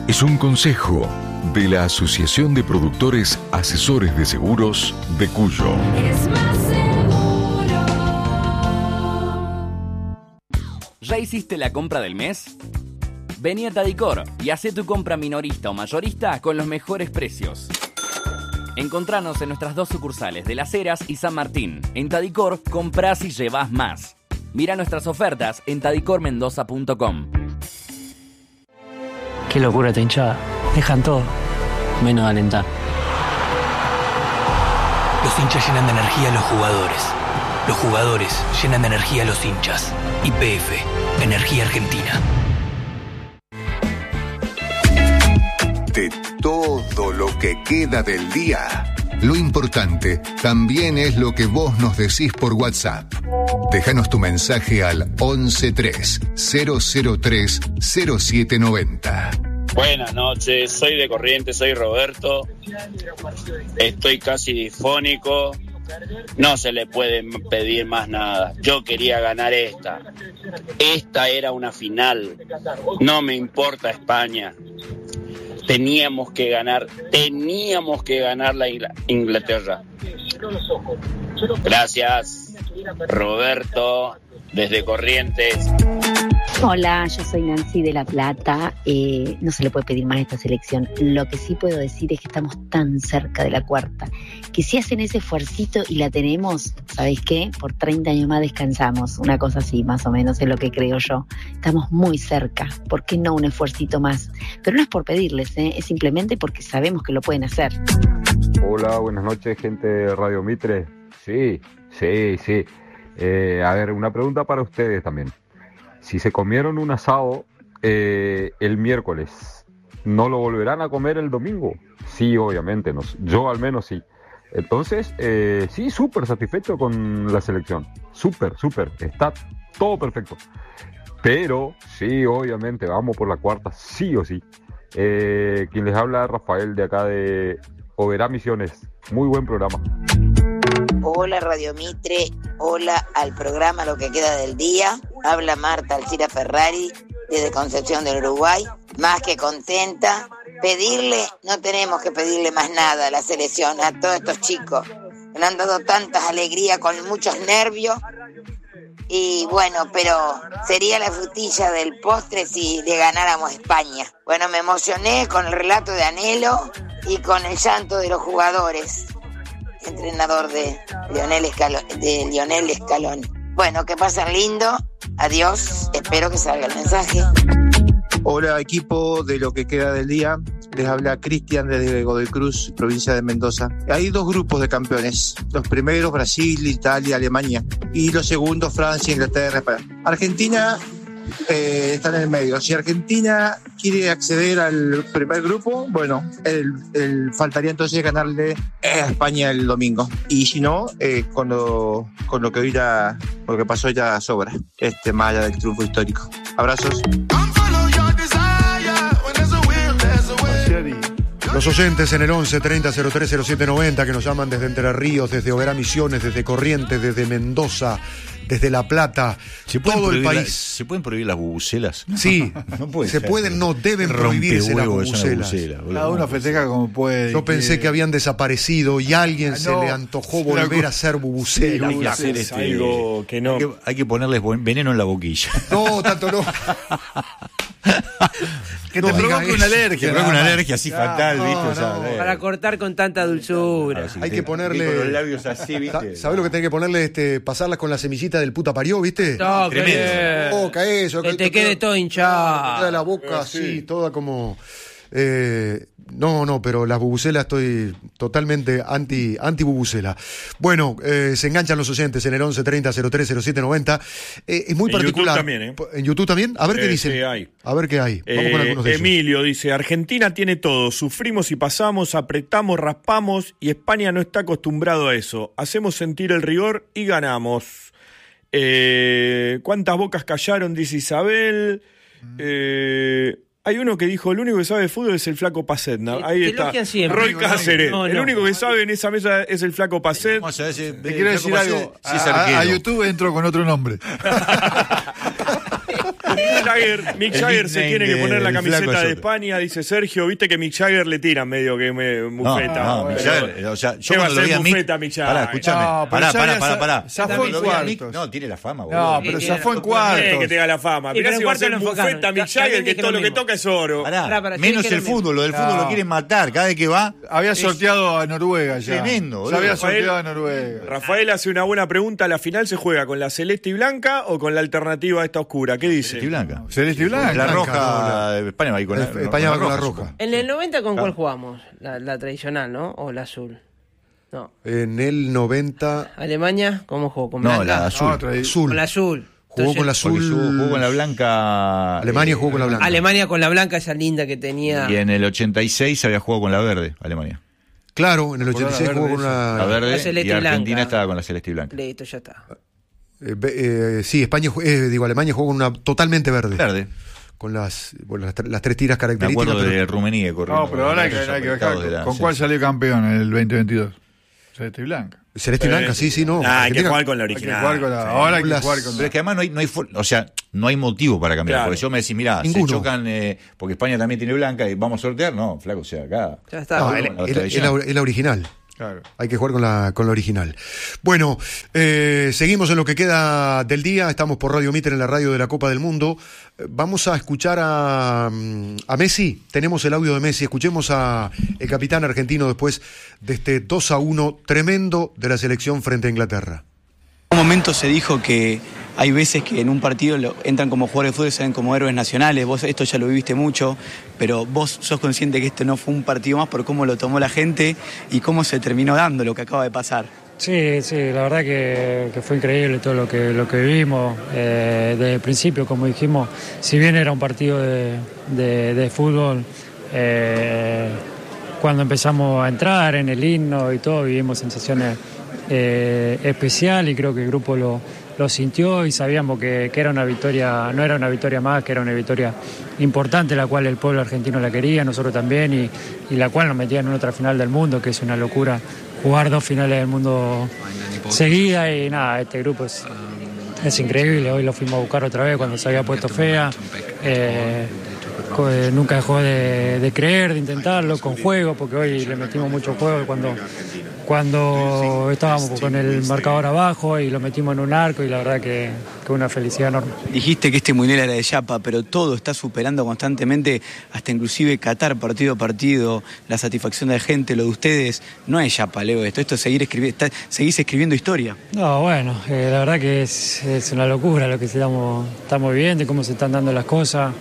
es un consejo de la Asociación de Productores Asesores de Seguros de Cuyo. Es más seguro. ¿Ya hiciste la compra del mes? Vení a Tadicor y hacé tu compra minorista o mayorista con los mejores precios. Encontranos en nuestras 2 sucursales de Las Heras y San Martín. En Tadicor, comprás y llevás más. Mira nuestras ofertas en tadicormendoza.com. Qué locura esta hinchada. Dejan todo, menos alentar. Los hinchas llenan de energía a los jugadores. Los jugadores llenan de energía a los hinchas. YPF, Energía Argentina. De todo lo que queda del día, lo importante también es lo que vos nos decís por WhatsApp. Déjanos tu mensaje al 113 003 0790. Buenas noches, soy de Corrientes, soy Roberto. Estoy casi disfónico. No se le puede pedir más nada. Yo quería ganar esta. Esta era una final. No me importa España. Teníamos que ganar la Inglaterra. Gracias, Roberto, desde Corrientes. Hola, yo soy Nancy de La Plata. No se le puede pedir más a esta selección. Lo que sí puedo decir es que estamos tan cerca de la cuarta, que si hacen ese esfuercito y la tenemos, ¿sabéis qué? Por 30 años más descansamos. Una cosa así, más o menos, es lo que creo yo. Estamos muy cerca. ¿Por qué no un esfuercito más? Pero no es por pedirles, es simplemente porque sabemos que lo pueden hacer. Hola, buenas noches, gente de Radio Mitre. Sí. A ver, una pregunta para ustedes también. Si se comieron un asado el miércoles, ¿no lo volverán a comer el domingo? Sí, obviamente, no, yo al menos sí. Entonces, sí, súper satisfecho con la selección. Súper, está todo perfecto. Pero, sí, obviamente, vamos por la cuarta, sí o sí. Quien les habla es Rafael, de acá de Oberá Misiones. Muy buen programa. Hola Radio Mitre, hola al programa Lo que queda del día. Habla Marta Alcira Ferrari desde Concepción del Uruguay. Más que contenta. No tenemos que pedirle más nada a la selección, a todos estos chicos. Me han dado tantas alegrías con muchos nervios. Y bueno, pero sería la frutilla del postre si le ganáramos a España. Bueno, me emocioné con el relato de Anhelo y con el llanto de los jugadores. Entrenador de Lionel Scaloni. Bueno, que pasen lindo. Adiós. Espero que salga el mensaje. Hola, equipo de Lo que queda del día. Les habla Cristian desde Godoy Cruz, provincia de Mendoza. Hay 2 grupos de campeones. Los primeros, Brasil, Italia, Alemania. Y los segundos, Francia, Inglaterra, España. Argentina está en el medio. Si Argentina quiere acceder al primer grupo, bueno, faltaría entonces ganarle a España el domingo. Y si no, con lo que pasó ya sobra, más allá del triunfo histórico. Abrazos. Los oyentes en el 11 30 03 07 90 que nos llaman desde Entre Ríos, desde Oberá Misiones, desde Corrientes, desde Mendoza, desde La Plata, todo el país. ¿Se pueden prohibir las bubucelas? Sí, no puede se ser, pueden, no deben prohibirse las bubucelas. Cada uno festeja como puede. Yo pensé que habían desaparecido y a alguien se le antojó volver a hacer bubucelas. Hay que hacer algo que no. Hay que ponerles veneno en la boquilla. No, tanto no. Que te provoque una alergia. Te provoque una alergia así fatal, ¿viste? No, o sea, para cortar con tanta dulzura. Hay que ponerle. Con los labios así, ¿viste? ¿Sabés lo que tenés que ponerle? Pasarlas con la semillita del puta parió, ¿viste? No, tremendo. Boca, eso. Que te quede todo hinchado. La boca así, toda como. No, pero las bubucelas estoy totalmente anti-bubucela. Bueno, se enganchan los oyentes en el 11 30 03 07 90. Es muy particular. YouTube también, ¿En YouTube también? A ver qué dicen. Sí, hay. A ver qué hay. Vamos con algunos de ellos. Emilio dice: Argentina tiene todo. Sufrimos y pasamos, apretamos, raspamos, y España no está acostumbrado a eso. Hacemos sentir el rigor y ganamos. ¿Cuántas bocas callaron? Dice Isabel. Hay uno que dijo, el único que sabe de fútbol es el Flaco Pacet. Ahí está, Roy Cáceres. El único que sabe en esa mesa es el Flaco Pacet. Te quiero decir algo. A YouTube entro con otro nombre. Mick Jagger se tiene que poner la camiseta de España, dice Sergio. Viste que Mick Jagger le tira medio que mufeta. No, Mick Jagger, o sea, yo cuando lo vi a Mick... Pará, escúchame. Pará. Zafó en cuartos. No, tiene la fama, boludo. No, pero zafó en cuartos. Que tenga la fama. Mirá si va a ser mufeta Mick Jagger, que todo lo que toca es oro. Pará, menos el fútbol. Lo del fútbol lo quieren matar. Cada vez que va... Había sorteado a Noruega ya. Tremendo, boludo. Se había sorteado a Noruega. Rafael hace una buena pregunta. ¿La final se juega con la celeste y blanca o con la alternativa esta oscura? ¿Qué dice? Celeste y blanca. Celeste y blanca. La roja de España va a ir con España va con la roja. En el 90 ¿con cuál jugamos? La tradicional, ¿no? ¿O la azul? No. En el 90... ¿Alemania? ¿Cómo jugó? ¿Con blanca? No, la azul. Con la azul. Jugó con la azul. Jugó con la blanca. Alemania jugó con la blanca. Alemania con la blanca, esa linda que tenía. Y en el 86 había jugado con la verde, Alemania. Claro, en el 86 jugó con la verde celeste y Argentina blanca. estaba con la celeste y blanca. Listo, ya está. Sí, Alemania jugó con una totalmente verde. Verde. Con las tres tiras características. Me acuerdo de Rummenigge corriendo. No, pero ahora hay que ver con cuál salió campeón en el 2022. Celeste y blanca. Celeste y blanca, sí, no. Hay que jugar con la original. Ahora hay que jugar con Pero es que además no hay motivo para cambiar. Claro. Porque yo me decís, mirá, se chocan, porque España también tiene blanca y vamos a sortear. No, flaco, o sea, acá. Ya está. No, es la original. Claro. Hay que jugar con la original. Bueno, seguimos en lo que queda del día. Estamos por Radio Mitre, en la radio de la Copa del Mundo. Vamos a escuchar a Messi. Tenemos el audio de Messi. Escuchemos a el capitán argentino después de este 2-1 tremendo de la selección frente a Inglaterra. En un momento se dijo que hay veces que en un partido entran como jugadores de fútbol y se ven como héroes nacionales. Vos esto ya lo viviste mucho, pero vos sos consciente que esto no fue un partido más por cómo lo tomó la gente y cómo se terminó dando lo que acaba de pasar. Sí, la verdad que fue increíble todo lo que vivimos. Desde el principio, como dijimos, si bien era un partido de fútbol, cuando empezamos a entrar en el himno y todo, vivimos sensaciones especiales y creo que el grupo lo sintió y sabíamos que era una victoria, no era una victoria más, que era una victoria importante, la cual el pueblo argentino la quería, nosotros también, y la cual nos metía en otra final del mundo, que es una locura jugar 2 finales del mundo seguidas. Y nada, este grupo es increíble. Hoy lo fuimos a buscar otra vez cuando se había puesto fea. Nunca dejó de creer, de intentarlo con juego, porque hoy le metimos mucho juego cuando estábamos con el marcador abajo y lo metimos en un arco, y la verdad que una felicidad enorme. Dijiste que este mundial era de Yapa, pero todo está superando constantemente, hasta inclusive Qatar partido a partido, la satisfacción de la gente, lo de ustedes. No es Yapa, Leo, esto es seguís escribiendo historia. No, bueno, la verdad que es una locura lo que estamos viviendo y cómo se están dando las cosas.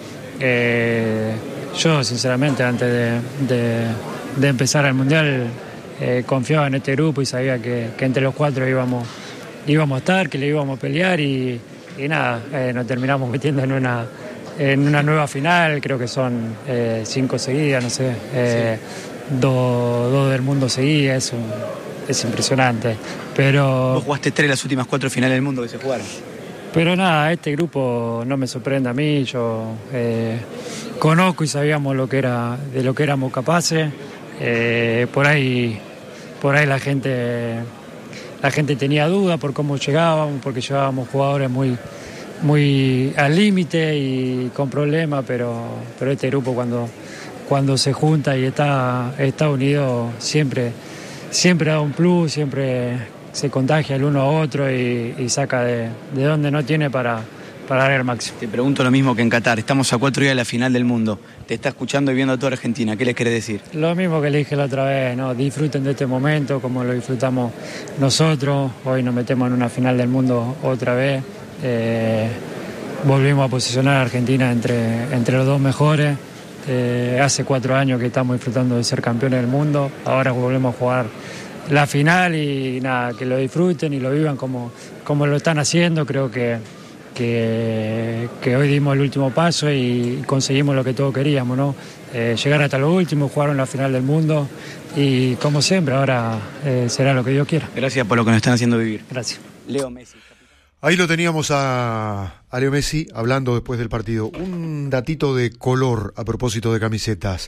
Yo sinceramente antes de empezar el mundial confiaba en este grupo y sabía que entre los 4 íbamos a estar, que le íbamos a pelear y nada, nos terminamos metiendo en una nueva final. Creo que son 5 seguidas, no sé, 2 del mundo seguidas, es impresionante. Pero vos jugaste 3 de las últimas 4 finales del mundo que se jugaron. Pero nada, este grupo no me sorprende a mí. Yo conozco y sabíamos de lo que éramos capaces. Por ahí la gente tenía dudas por cómo llegábamos, porque llevábamos jugadores muy al límite y con problemas, pero este grupo cuando se junta y está unido siempre da un plus, siempre se contagia el uno a otro y saca de donde no tiene para dar el máximo. Te pregunto lo mismo que en Qatar. Estamos a 4 días de la final del mundo. Te está escuchando y viendo a toda Argentina. ¿Qué les querés decir? Lo mismo que le dije la otra vez, ¿no? Disfruten de este momento como lo disfrutamos nosotros. Hoy nos metemos en una final del mundo otra vez. Volvimos a posicionar a Argentina entre los 2 mejores. Hace 4 años que estamos disfrutando de ser campeones del mundo. Ahora volvemos a jugar la final y nada, que lo disfruten y lo vivan como lo están haciendo. Creo que hoy dimos el último paso y conseguimos lo que todos queríamos, ¿no? Llegar hasta lo último, jugar en la final del mundo y como siempre ahora será lo que Dios quiera. Gracias por lo que nos están haciendo vivir. Gracias. Leo Messi. Ahí lo teníamos a Leo Messi hablando después del partido. Un datito de color a propósito de camisetas.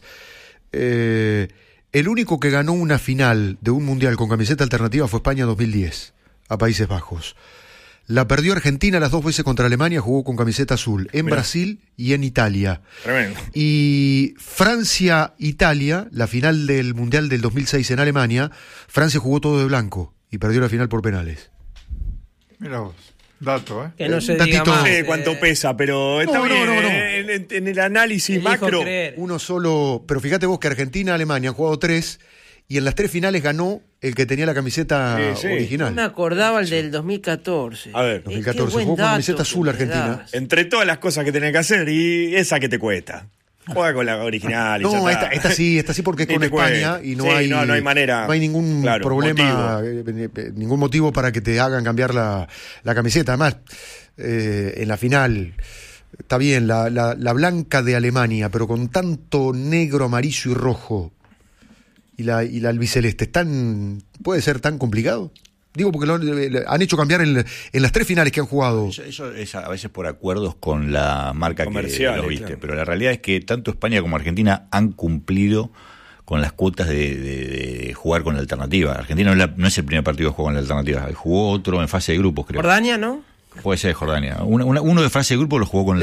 El único que ganó una final de un mundial con camiseta alternativa fue España 2010, a Países Bajos. La perdió Argentina las 2 veces contra Alemania, jugó con camiseta azul, en Brasil y en Italia. Tremendo. Y Francia-Italia, la final del Mundial del 2006 en Alemania, Francia jugó todo de blanco y perdió la final por penales. Mira vos, dato, Que no se diga más, no sé cuánto pesa, pero está bien. No. En el análisis macro. Uno solo, pero fíjate vos que Argentina y Alemania han jugado 3 y en las 3 finales ganó el que tenía la camiseta original. No me acordaba el del 2014. A ver, 2014 jugó con camiseta azul Argentina. Entre todas las cosas que tenés que hacer y esa que te cuesta. Juega con la original. No, esta sí porque es con España y no hay manera. No hay ningún problema, ningún motivo para que te hagan cambiar la camiseta. Además, en la final, está bien, la blanca de Alemania, pero con tanto negro, amarillo y rojo, y la albiceleste, ¿puede ser tan complicado? Digo, porque han hecho cambiar en las 3 finales que han jugado. Eso es a veces por acuerdos con la marca comercial, que lo viste. Claro. Pero la realidad es que tanto España como Argentina han cumplido con las cuotas de jugar con la alternativa. Argentina no es el primer partido que jugó con la alternativa. Jugó otro en fase de grupos, creo. ¿Jordania, no? Puede ser Jordania. Uno de fase de grupo lo jugó con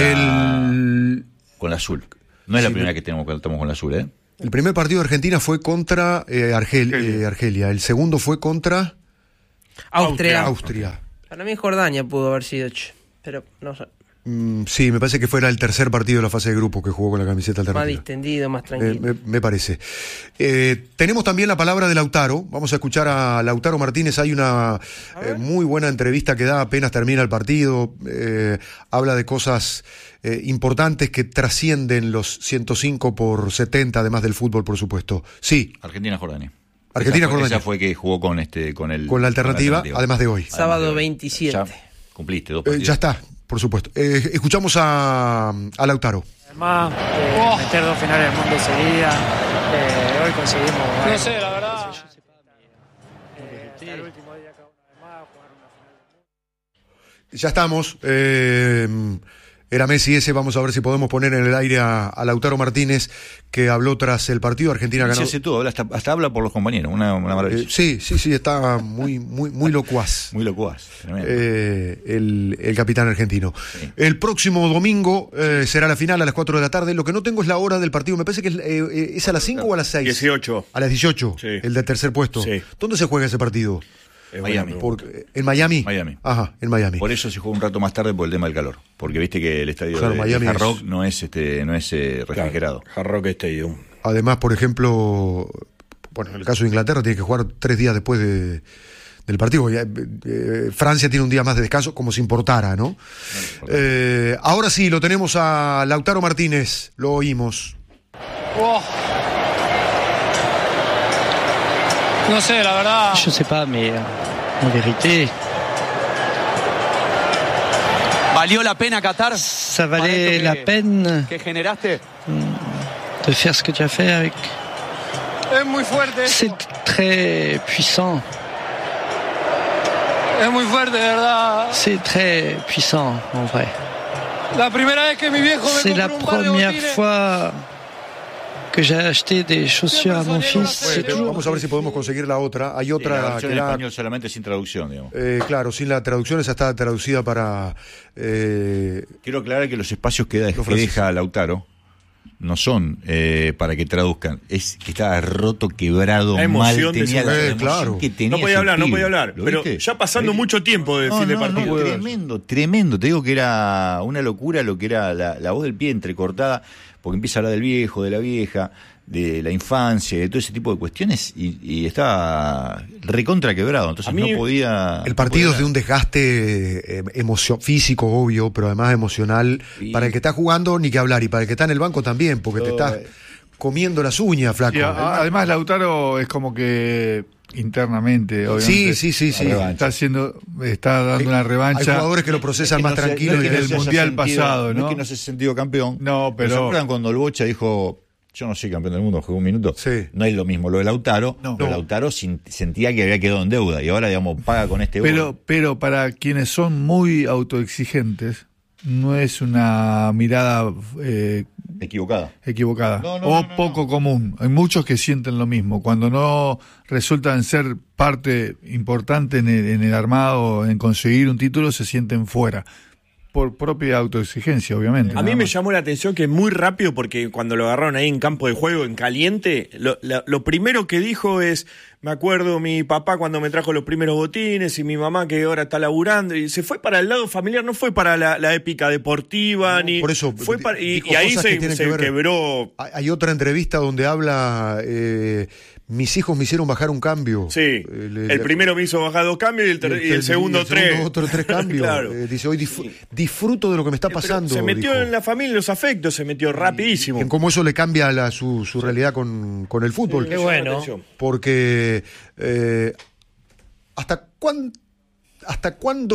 la azul. No es la primera que estamos con la azul, ¿eh? El primer partido de Argentina fue contra Argelia. El segundo fue contra Austria. Para mí Jordania pudo haber sido, pero no sé. Sí, me parece que fuera el tercer partido de la fase de grupo que jugó con la camiseta alternativa. Más distendido, más tranquilo. Me parece. Tenemos también la palabra de Lautaro. Vamos a escuchar a Lautaro Martínez. Hay una muy buena entrevista que da apenas termina el partido. Habla de cosas importantes que trascienden los 105/70, además del fútbol, por supuesto. Sí. Argentina-Jordania. Argentina-Jordania. Esa fue que jugó con la alternativa, además de hoy. Sábado 27. Ya cumpliste 2 partidos. Ya está, por supuesto. Escuchamos a Lautaro. Además, meter 2 finales del mundo seguida, hoy conseguimos... No sé, la verdad. El último día cada uno de más, jugar una final. Ya estamos. Era Messi ese. Vamos a ver si podemos poner en el aire a Lautaro Martínez, que habló tras el partido. Argentina ganó. Sí, hace todo, hasta habla por los compañeros, una maravilla. Sí, está muy locuaz. Muy locuaz. El capitán argentino. Sí. El próximo domingo será la final a las 4 de la tarde. Lo que no tengo es la hora del partido. Me parece que es a las 5 o a las 6. 18. A las 18, sí. El del tercer puesto. Sí. ¿Dónde se juega ese partido? En Miami. ¿En Miami? Miami. Ajá, en Miami. Por eso se juega un rato más tarde por el tema del calor. Porque viste que el estadio de Hard Rock no es refrigerado. Claro, Hard Rock Stadium. Además, por ejemplo, en el caso de Inglaterra tiene que jugar 3 días después del partido. Francia tiene un día más de descanso, como si importara, ¿no? Ahora sí, lo tenemos a Lautaro Martínez. Lo oímos. No sé, la verdad. Je sais pas, mais en vérité. ¿Valió la pena Qatar? Ça valait la peine. ¿Qué generaste? De faire ce que tu as fait avec. Es muy fuerte. C'est très puissant. Es muy fuerte, de verdad. C'est très puissant, en vrai. La primera vez que mi viejo me C'est la compró un par de première botines. fois que j'ai acheté des chaussures à mon fils. Vamos a ver si podemos conseguir la otra. Hay otra la versión que en español solamente sin traducción, digamos. Claro, sin la traducción. Esa está traducida para... Quiero aclarar que los espacios que deja Lautaro no son para que traduzcan. Es que estaba roto, quebrado, la emoción mal. Tenía la claro. que tenía. No podía hablar. Pero viste? ya pasando mucho tiempo de fin de partido. Tremendo. Te digo que era una locura lo que era la voz del pie entrecortada, porque empieza a hablar del viejo, de la vieja, de la infancia, de todo ese tipo de cuestiones, y estaba recontra quebrado, entonces no podía... El partido es de un desgaste físico, obvio, pero además emocional, para el que está jugando ni que hablar, y para el que está en el banco también, porque te estás comiendo las uñas, flaco. Además Lautaro es como que internamente, obviamente. Sí. Está dando una revancha. Hay jugadores que lo procesan más tranquilo que en el mundial pasado, ¿no? No es que no se ha sentido campeón. No, pero... ¿Se acuerdan cuando el Bocha dijo, yo no soy campeón del mundo, jugué un minuto? Sí. No es lo mismo lo de Lautaro. Pero Lautaro sentía que había quedado en deuda y ahora, digamos, paga con este gol. Pero para quienes son muy autoexigentes, no es una mirada Equivocada. No, poco común. Hay muchos que sienten lo mismo. Cuando no resultan ser parte importante en el armado, en conseguir un título, se sienten fuera. Por propia autoexigencia, obviamente. A mí me llamó la atención que muy rápido, porque cuando lo agarraron ahí en campo de juego, en caliente, lo primero que dijo es: me acuerdo mi papá cuando me trajo los primeros botines y mi mamá que ahora está laburando, y se fue para el lado familiar, no fue para la épica deportiva, no, ni... Por eso, fue y ahí se quebró. Hay otra entrevista donde habla... mis hijos me hicieron bajar un cambio. Sí, el primero me hizo bajar 2 cambios y el segundo 3. Otros 3 cambios. Claro. Dice, hoy disfruto de lo que me está pasando. Se metió dijo. En la familia, en los afectos, se metió rapidísimo. En cómo eso le cambia su realidad con el fútbol. Qué bueno. Porque ¿hasta cuándo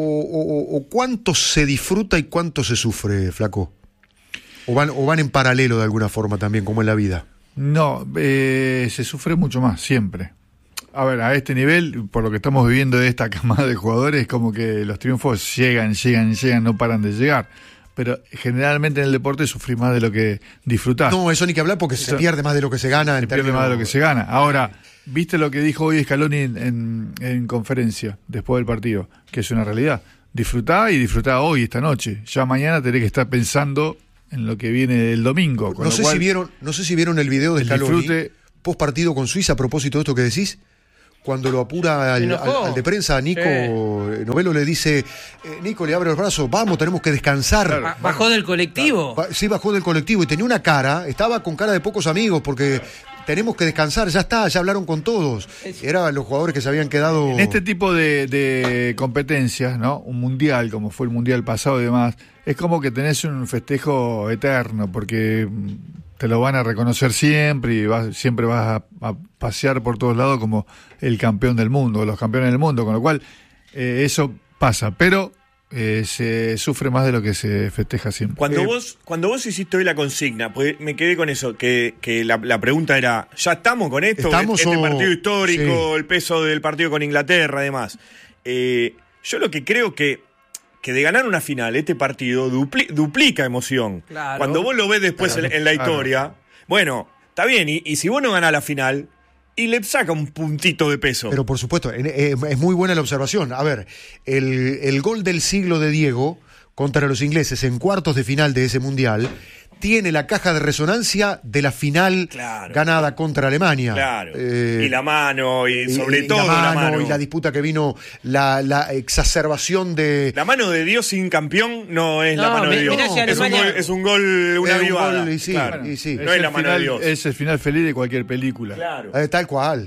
o cuánto se disfruta y cuánto se sufre, Flaco? ¿O van en paralelo de alguna forma también, como en la vida? No, se sufre mucho más, siempre. A ver, a este nivel, por lo que estamos viviendo de esta camada de jugadores, es como que los triunfos llegan, no paran de llegar. Pero generalmente en el deporte sufrís más de lo que disfrutás. No, eso ni que hablar, porque se pierde más de lo que se gana. Se pierde más de lo que se gana. Ahora, ¿viste lo que dijo hoy Scaloni en conferencia, después del partido? Que es una realidad. Disfrutá hoy, esta noche. Ya mañana tenés que estar pensando en lo que viene el domingo. No sé si vieron el video de Scaloni post partido con Suiza a propósito de esto que decís. Cuando lo apura al de prensa, Nico Novelo le dice, Nico le abre los brazos, vamos, tenemos que descansar. Claro. ¿Bajó del colectivo? Sí, bajó del colectivo y tenía una cara, estaba con cara de pocos amigos porque tenemos que descansar, ya está, ya hablaron con todos. Eran los jugadores que se habían quedado... En este tipo de competencias, ¿no? Un mundial, como fue el mundial pasado y demás, es como que tenés un festejo eterno, porque te lo van a reconocer siempre y siempre vas a pasear por todos lados como el campeón del mundo, los campeones del mundo, con lo cual eso pasa, pero se sufre más de lo que se festeja siempre. Cuando vos hiciste hoy la consigna, pues me quedé con eso, que la pregunta era, ¿ya estamos con esto? Este partido histórico, el peso del partido con Inglaterra, además. Yo lo que creo que de ganar una final, este partido duplica emoción. Claro. Cuando vos lo ves después en la historia, bueno, está bien, y si vos no ganás la final, y le saca un puntito de peso. Pero por supuesto, es muy buena la observación. A ver, el gol del siglo de Diego contra los ingleses en cuartos de final de ese mundial tiene la caja de resonancia de la final ganada contra Alemania. Claro. Y la mano, y sobre todo la mano. Y la disputa que vino, la exacerbación de... La mano de Dios sin campeón no es la mano de Dios. Es un gol, una vivada. Y sí. No es la mano de Dios. Es el final feliz de cualquier película. Claro. Tal cual.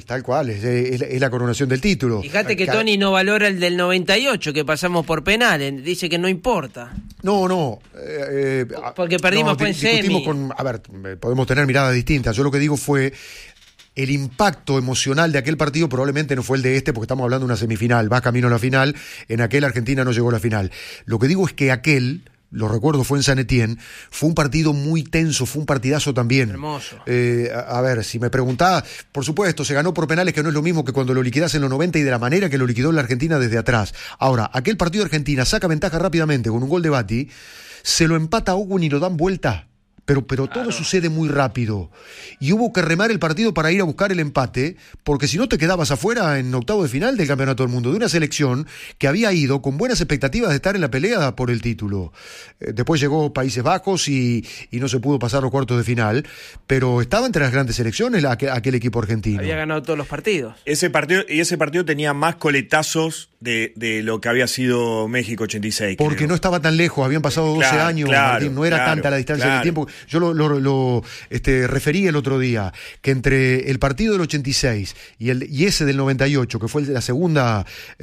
Es la coronación del título. Fíjate que Tony no valora el del 98, que pasamos por penales. Dice que no importa. No. Porque perdimos a ver, podemos tener miradas distintas. Yo lo que digo fue el impacto emocional de aquel partido probablemente no fue el de este, porque estamos hablando de una semifinal, va camino a la final, en aquel Argentina no llegó a la final. Lo que digo es que aquel, lo recuerdo, fue en San Etienne, fue un partido muy tenso, fue un partidazo también. Hermoso. A ver, si me preguntás, por supuesto, se ganó por penales, que no es lo mismo que cuando lo liquidás en los 90 y de la manera que lo liquidó la Argentina desde atrás. Ahora, aquel partido de Argentina saca ventaja rápidamente con un gol de Batti, se lo empata a Ogun y lo dan vuelta. Pero todo sucede muy rápido. Y hubo que remar el partido para ir a buscar el empate, porque si no te quedabas afuera en octavo de final del Campeonato del Mundo, de una selección que había ido con buenas expectativas de estar en la pelea por el título. Después llegó Países Bajos y no se pudo pasar los cuartos de final, pero estaba entre las grandes selecciones aquel equipo argentino. Había ganado todos los partidos. Ese partido tenía más coletazos de lo que había sido México 86. Porque creo. no estaba tan lejos, habían pasado 12 años, Martín, no era tanta la distancia del tiempo. Yo lo referí el otro día, que entre el partido del 86 y ese del 98, que fue la segunda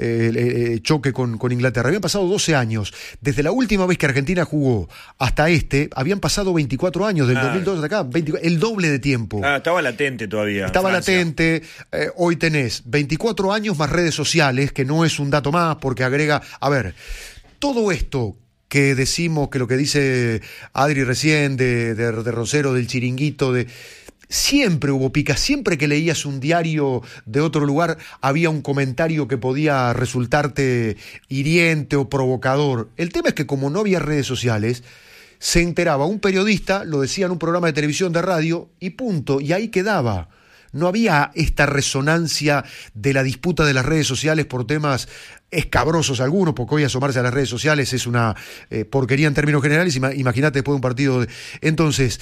choque con Inglaterra, habían pasado 12 años. Desde la última vez que Argentina jugó hasta habían pasado 24 años, del 2002 hasta acá, el doble de tiempo. Estaba latente todavía. Estaba latente. Hoy tenés 24 años más redes sociales, que no es un dato más, porque agrega... A ver, todo esto que decimos, que lo que dice Adri recién de Rosero, del chiringuito, siempre hubo picas, siempre que leías un diario de otro lugar había un comentario que podía resultarte hiriente o provocador. El tema es que como no había redes sociales, se enteraba un periodista, lo decía en un programa de televisión, de radio, y punto, y ahí quedaba. No había esta resonancia de la disputa de las redes sociales por temas escabrosos algunos, porque hoy asomarse a las redes sociales es una porquería en términos generales. Imagínate después de un partido. Entonces,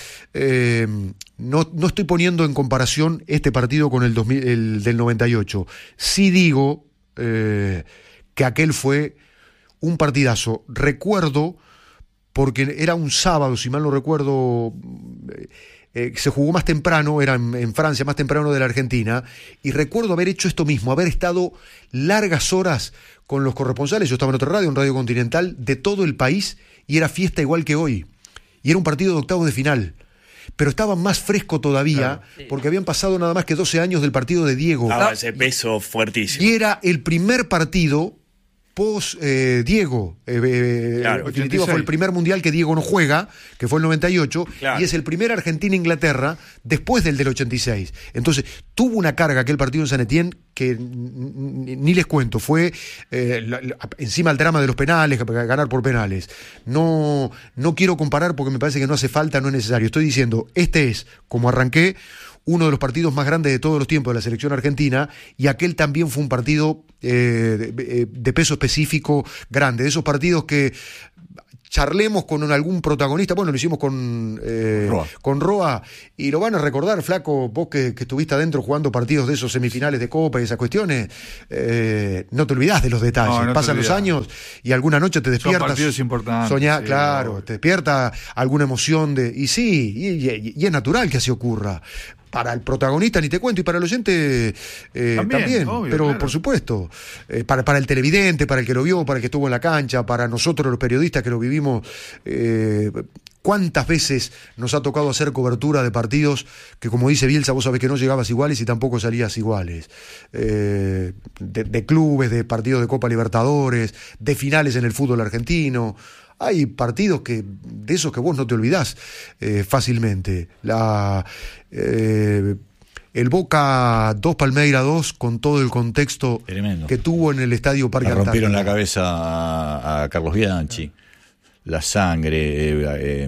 no estoy poniendo en comparación este partido con el del 98. Sí digo que aquel fue un partidazo. Recuerdo, porque era un sábado, si mal no recuerdo, se jugó más temprano, era en Francia, más temprano de la Argentina, y recuerdo haber hecho esto mismo, haber estado largas horas con los corresponsales. Yo estaba en otra radio, en Radio Continental, de todo el país, y era fiesta igual que hoy. Y era un partido de octavos de final. Pero estaba más fresco todavía, porque habían pasado nada más que 12 años del partido de Diego. Ese peso fuertísimo. Y era el primer partido post Diego. Claro, en definitiva fue el primer mundial que Diego no juega, que fue el 98, claro. Y es el primer Argentina-Inglaterra después del 86. Entonces, tuvo una carga aquel partido en San Etienne que ni les cuento, fue encima el drama de los penales, ganar por penales. No quiero comparar porque me parece que no hace falta, no es necesario. Estoy diciendo, este es, como arranqué, uno de los partidos más grandes de todos los tiempos de la selección argentina, y aquel también fue un partido de peso específico grande, de esos partidos que charlemos con algún protagonista. Bueno, lo hicimos con Roa, y lo van a recordar, Flaco, vos que estuviste adentro jugando partidos de esos semifinales de Copa y esas cuestiones, no te olvidás de los detalles. No pasan los años y alguna noche te despiertas. Son partidos importantes. Soñás, sí, claro, no. Te despierta alguna emoción y sí, y es natural que así ocurra. Para el protagonista ni te cuento, y para el oyente también, obvio, pero claro. por supuesto, para el televidente, para el que lo vio, para el que estuvo en la cancha, para nosotros los periodistas que lo vivimos, ¿cuántas veces nos ha tocado hacer cobertura de partidos que, como dice Bielsa, vos sabés que no llegabas iguales y tampoco salías iguales? De clubes, de partidos de Copa Libertadores, de finales en el fútbol argentino. Hay partidos de esos que vos no te olvidás fácilmente. El Boca 2, Palmeira 2, con todo el contexto tremendo que tuvo en el Estadio Parque Le rompieron Antártica. la cabeza a Carlos Bianchi, la sangre,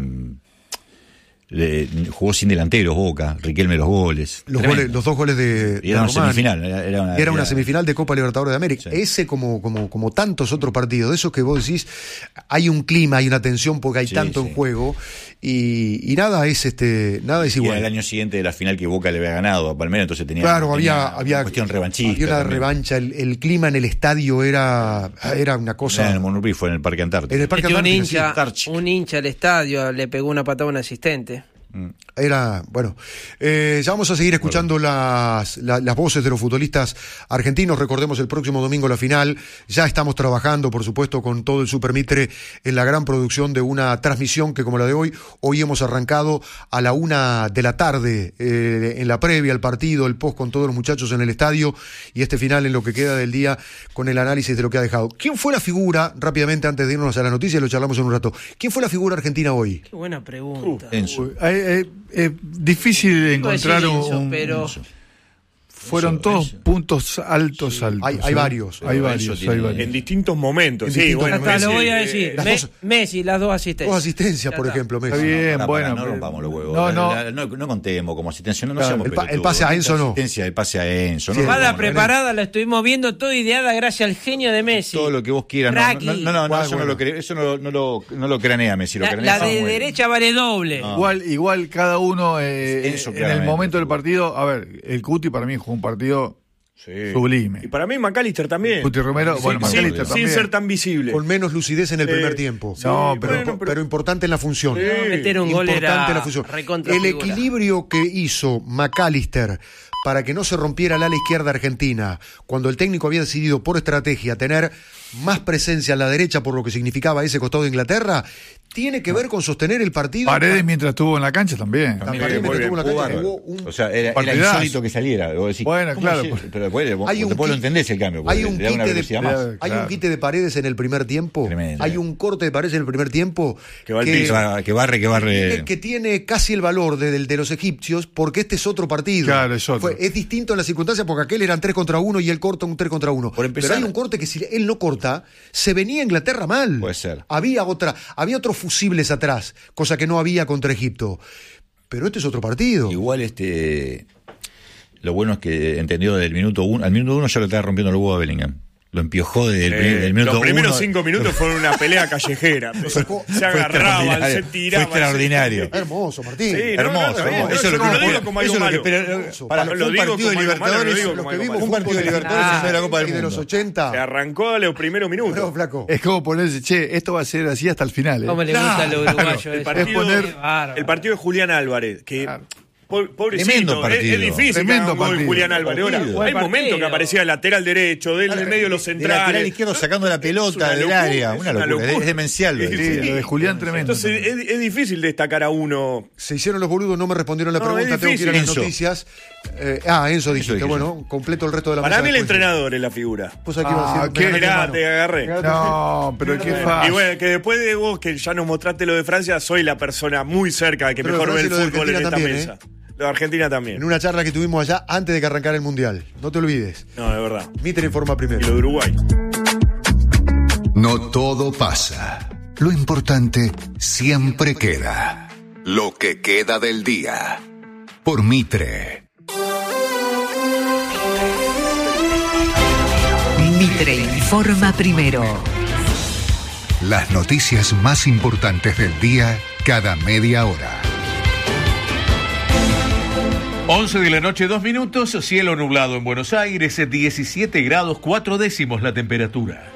jugó sin delanteros Boca, Riquelme los goles. Los dos goles de Era una Román. semifinal. Era una semifinal de Copa Libertadores de América. Sí. Ese como tantos otros partidos, de esos que vos decís, hay un clima, hay una tensión porque hay tanto en juego, y nada es igual. Era el año siguiente de la final que Boca le había ganado a Palmeiras, entonces tenía había una cuestión revanchista. Había una también. revancha, el clima en el estadio era una cosa. En el Monurí, fue en el Parque Antártico. En el Parque Antártico, un hincha del estadio le pegó una patada a un asistente. Era, bueno, ya vamos a seguir escuchando las voces de los futbolistas argentinos. Recordemos el próximo domingo la final. Ya estamos trabajando, por supuesto, con todo el Super Mitre en la gran producción de una transmisión que, como la de hoy hemos arrancado a la 1 de la tarde, en la previa al partido, el post con todos los muchachos en el estadio, y este final en lo que queda del día con el análisis de lo que ha dejado. ¿Quién fue la figura, rápidamente antes de irnos a la noticia, lo charlamos en un rato, quién fue la figura argentina hoy? Qué buena pregunta. Es difícil encontrar pero fueron todos puntos altos. Hay varios. Hay varios. En distintos momentos. Hasta lo voy a decir. Messi, las dos asistencias. Dos asistencias, por ejemplo, Messi. Está bien, No rompamos los huevos. No contemos como asistencia. No seamos el pase a Enzo no. El pase a Enzo. Jugada preparada, la estuvimos viendo, todo ideada gracias al genio de Messi. Todo lo que vos quieras. Eso no lo cranea Messi. La de derecha vale doble. Igual cada uno en claramente. el momento del partido. A ver, el Cuti para mí jugó un partido sublime. Y para mí McAllister también. Cuti Romero, McAllister también. Sin ser tan visible. Con menos lucidez en el primer tiempo. Pero importante en la función. Meter un gol era en la función. recontra El figura. equilibrio que hizo McAllister para que no se rompiera el ala izquierda argentina, cuando el técnico había decidido por estrategia tener más presencia a la derecha por lo que significaba ese costado de Inglaterra, tiene que ver con sostener el partido. Paredes mientras estuvo en la cancha también. Paredes mientras estuvo en la cancha jugó un o sea, era insólito que saliera. Vos decís, bueno, claro. Pero después lo entendés el cambio. Hay un quite de Paredes en el primer tiempo. Tremendo. Hay un corte de Paredes en el primer tiempo. Que barre. Que tiene casi el valor de los egipcios, porque este es otro partido. Claro, es otro. Es distinto en las circunstancias, porque aquel eran 3 contra 1 y él corta un 3 contra 1. Pero hay un corte que si él no corta, se venía Inglaterra mal. Puede ser. Había otros fusibles atrás, cosa que no había contra Egipto. Pero este es otro partido. Igual lo bueno es que entendió desde el minuto 1. Al minuto 1 ya lo estaba rompiendo el huevo a Bellingham. Lo empiojó desde el minuto 1. Los primeros 5 minutos fueron una pelea callejera. Se agarraban, se tiraban. Fue extraordinario. Hermoso, Martín. Sí, hermoso. Eso es lo digo como algo malo. Para un partido de Libertadores, un partido de Libertadores de la Copa del Mundo. De los 80. Se arrancó a los primeros minutos. No, flaco. Es como ponerse, esto va a ser así hasta el final. ¿Cómo le gusta a los uruguayos? El partido de Julián Álvarez, que... Pobrecito, es difícil tremendo partido. Julián Álvarez. Ahora, hay momentos que aparecía el lateral derecho, del medio de los centrales. El lateral izquierdo sacando la pelota del área. Una locura. Es demencial. Lo de Julián tremendo. Entonces es difícil destacar a uno. Se hicieron los boludos, no me respondieron la pregunta, tengo que ir a las noticias. Enzo dijiste, bueno, completo el resto de la Para mí el entrenador es la figura. Pues aquí va a decir, mirá, te agarré. No, pero qué fácil. Y bueno, que después de vos, que ya nos mostraste lo de Francia, soy la persona muy cerca de que mejor ve el fútbol en esta mesa. Lo de Argentina también. En una charla que tuvimos allá antes de que arrancara el Mundial. No te olvides. No, de verdad. Mitre informa primero. Y lo de Uruguay. No todo pasa. Lo importante siempre queda. Lo que queda del día. Por Mitre. Mitre informa primero. Las noticias más importantes del día cada media hora. 11 de la noche, 2 minutos, cielo nublado en Buenos Aires, 17 grados 4 décimos la temperatura.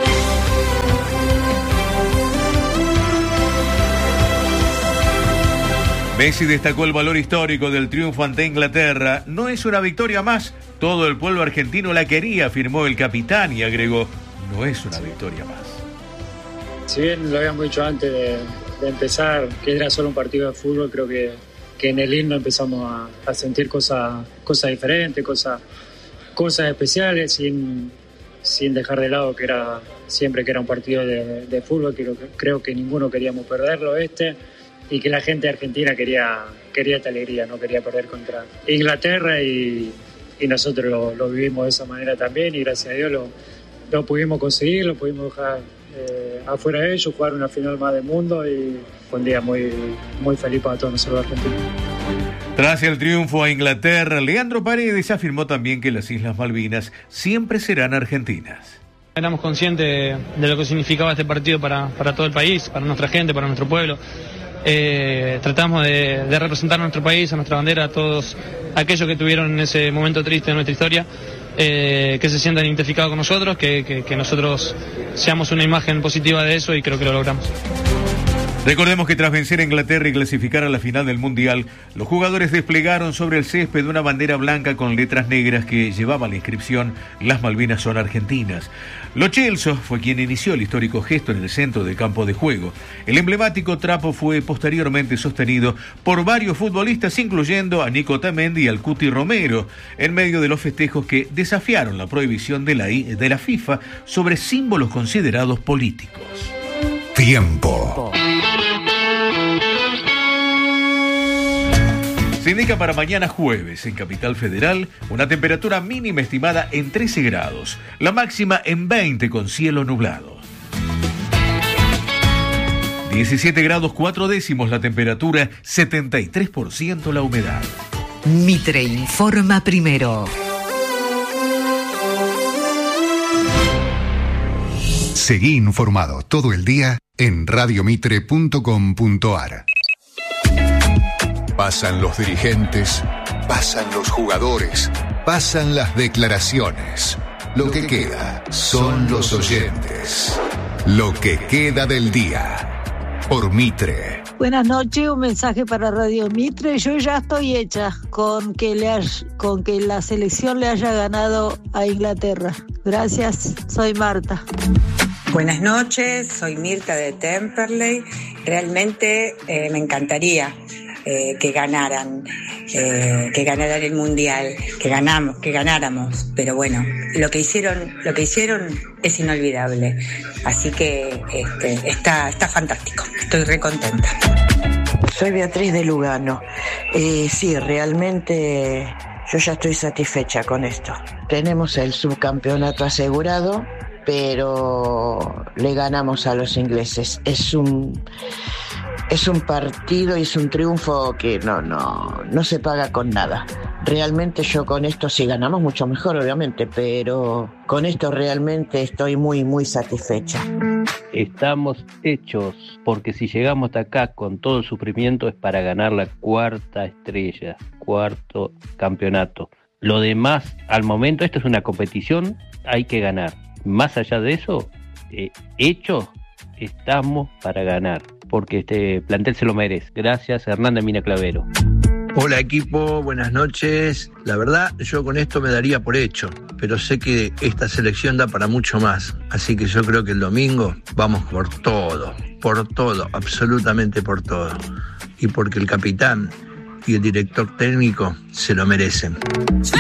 Messi destacó el valor histórico del triunfo ante Inglaterra. No es una victoria más, todo el pueblo argentino la quería, afirmó el capitán y agregó, no es una victoria más. Si bien lo habíamos dicho antes de empezar, que era solo un partido de fútbol, creo que en el himno empezamos a sentir cosas diferentes, cosas especiales, sin dejar de lado que era un partido de fútbol, creo que ninguno queríamos perderlo y que la gente argentina quería esta alegría, no quería perder contra Inglaterra y nosotros lo vivimos de esa manera también y gracias a Dios lo pudimos conseguir, lo pudimos dejar afuera de ellos, jugar una final más del mundo y fue un día muy, muy feliz para todos nosotros argentinos. Tras el triunfo a Inglaterra, Leandro Paredes afirmó también que las Islas Malvinas siempre serán argentinas. Éramos conscientes de lo que significaba este partido para todo el país, para nuestra gente, para nuestro pueblo. Tratamos de representar a nuestro país, a nuestra bandera, a todos aquellos que tuvieron en ese momento triste de nuestra historia. Que se sientan identificados con nosotros, que nosotros seamos una imagen positiva de eso y creo que lo logramos. Recordemos que tras vencer a Inglaterra y clasificar a la final del Mundial, los jugadores desplegaron sobre el césped una bandera blanca con letras negras que llevaba la inscripción "Las Malvinas son argentinas". Lo Celso fue quien inició el histórico gesto en el centro del campo de juego. El emblemático trapo fue posteriormente sostenido por varios futbolistas, incluyendo a Nico Otamendi y al Cuti Romero, en medio de los festejos que desafiaron la prohibición de la FIFA sobre símbolos considerados políticos. Tiempo. Se indica para mañana jueves en Capital Federal una temperatura mínima estimada en 13 grados, la máxima en 20 con cielo nublado. 17 grados 4 décimos la temperatura, 73% la humedad. Mitre informa primero. Seguí informado todo el día en radiomitre.com.ar. Pasan los dirigentes, pasan los jugadores, pasan las declaraciones. Lo que queda son los oyentes. Lo que queda del día. Por Mitre. Buenas noches, un mensaje para Radio Mitre. Yo ya estoy hecha con que la selección le haya ganado a Inglaterra. Gracias, soy Marta. Buenas noches, soy Mirta de Temperley. Realmente me encantaría que ganaran el mundial, que ganáramos, pero bueno, lo que hicieron es inolvidable, así que está fantástico, estoy re contenta. Soy Beatriz de Lugano. Sí, realmente yo ya estoy satisfecha con esto. Tenemos el subcampeonato asegurado, pero le ganamos a los ingleses. Es un partido y es un triunfo que no se paga con nada. Realmente yo con esto, si ganamos mucho mejor obviamente, pero con esto realmente estoy muy muy satisfecha. Estamos hechos, porque si llegamos hasta acá con todo el sufrimiento es para ganar la 4ª estrella, 4º campeonato. Lo demás, al momento, esto es una competición, hay que ganar. Más allá de eso, hechos, estamos para ganar, porque este plantel se lo merece. Gracias, Hernández Mina Clavero. Hola equipo, buenas noches. La verdad, yo con esto me daría por hecho, pero sé que esta selección da para mucho más. Así que yo creo que el domingo vamos por todo, absolutamente por todo. Y porque el capitán y el director técnico se lo merecen.